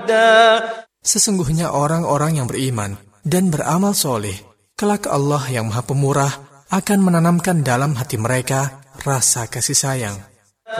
مَدًّا. Sesungguhnya orang-orang yang beriman dan beramal soleh, kelak Allah yang Maha Pemurah akan menanamkan dalam hati mereka rasa kasih sayang.